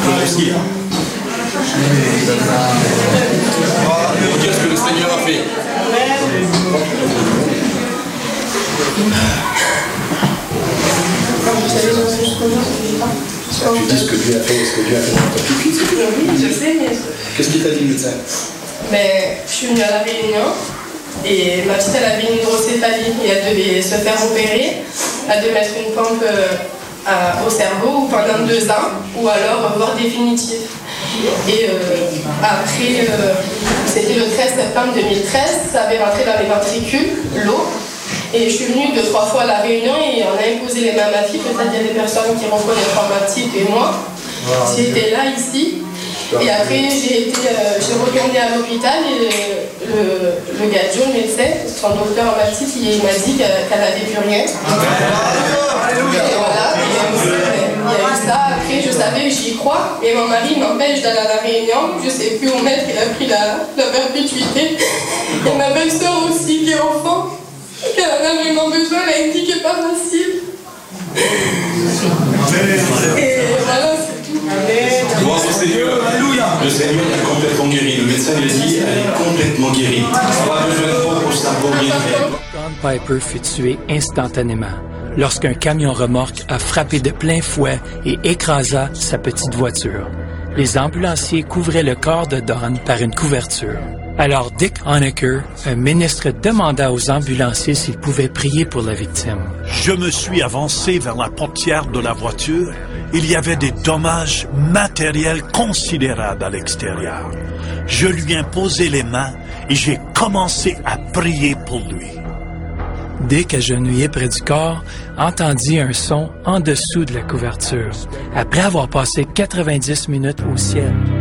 Qu'est-ce que le Seigneur a fait? Tu dis ce que Dieu a fait, ce que Dieu a fait dans ta vie. Oui, je sais, mais... Qu'est-ce qu'il t'a dit, le médecin? Mais je suis venue à La Réunion et ma petite, elle avait une hydrocéphalie et elle devait se faire opérer. Elle devait mettre une pompe au cerveau pendant 2 ans ou alors mort définitive. Et après, c'était le 13 septembre 2013, ça avait rentré dans les ventricules, l'eau. Et je suis venue 2-3 fois à La Réunion et on a imposé les mains à ma fille. Peut-être qu'il y a des personnes qui reconnaissent ma petite et moi. J'étais là, ici. Et après, j'ai retourné à l'hôpital et le gars, le médecin, son docteur ma petite, il m'a dit qu'elle n'avait plus rien. Et voilà, il y a eu ça. Après, je savais que j'y crois. Et mon mari m'empêche d'aller à La Réunion. Je ne sais plus où mettre, il a pris la perpétuité. Et ma belle-sœur aussi, qui est au fond. Elle en a vraiment besoin, elle a dit qu'elle n'est pas facile. Et voilà, c'est tout. Gloire au Seigneur. Le Seigneur est complètement guéri. Le médecin lui a dit elle est complètement guérie. On n'a pas besoin de pour savoir guérir. John Piper fut tué instantanément lorsqu'un camion remorque a frappé de plein fouet et écrasa sa petite voiture. Les ambulanciers couvraient le corps de Don par une couverture. Alors Dick Honecker, un ministre, demanda aux ambulanciers s'ils pouvaient prier pour la victime. Je me suis avancé vers la portière de la voiture. Il y avait des dommages matériels considérables à l'extérieur. Je lui ai posé les mains et j'ai commencé à prier pour lui. Dick, agenouillé près du corps, entendit un son en dessous de la couverture, après avoir passé 90 minutes au ciel.